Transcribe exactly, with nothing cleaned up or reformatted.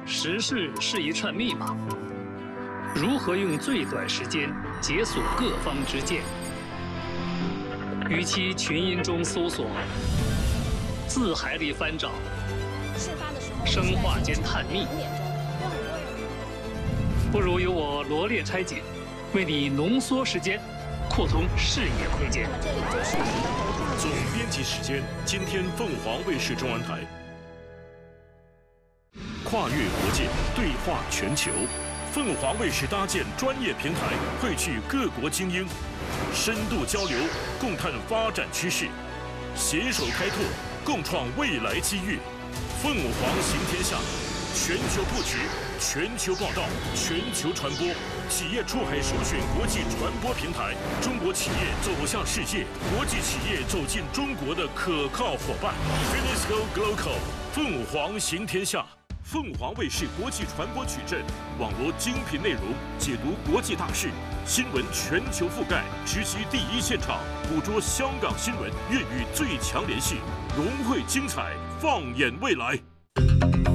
时事是一串密码，如何用最短时间解锁各方之见？与其群音中搜索，字海里翻找， 事发的时候， 生化间探秘， 五点钟，有很多人。 不如由我罗列拆解，为你浓缩时间，扩通视野空间。 那么这里就是总编辑时间，今天凤凰卫视中文台。跨越国界，对话全球，凤凰卫视搭建专业平台，汇聚各国精英，深度交流，共探发展趋势，携手开拓，共创未来机遇。凤凰行天下，全球布局，全球报道，全球传播，企业出海首选国际传播平台，中国企业走向世界，国际企业走进中国的可靠伙伴。Finisco Global， 凤凰行天下。凤凰卫视国际传播矩阵，网罗精品内容，解读国际大事，新闻全球覆盖，直击第一现场，捕捉香港新闻，粤语最强联系，融汇精彩，放眼未来。